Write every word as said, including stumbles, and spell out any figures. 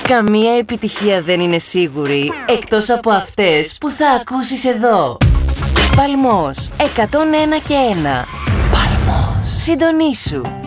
Καμία επιτυχία δεν είναι σίγουρη, εκτός από αυτές που θα ακούσεις εδώ. Παλμός εκατόν ένα και ένα. Παλμός. Συντονίσου.